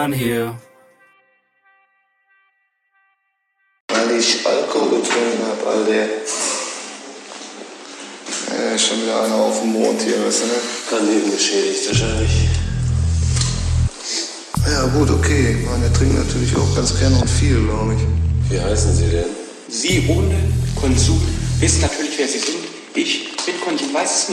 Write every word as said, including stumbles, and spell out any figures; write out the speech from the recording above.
I'm here. Weil ich Alkohol getrunken habe, Alter. Ja, schon wieder einer auf dem Mond hier, weißt du, ne? Daneben geschädigt wahrscheinlich. Ja gut, okay. Ich meine, er trinkt natürlich auch ganz gerne und viel, glaube ich. Wie heißen Sie denn? Sie ohne Konsum wissen natürlich, wer Sie sind. Ich mit Konsum weiß es nicht.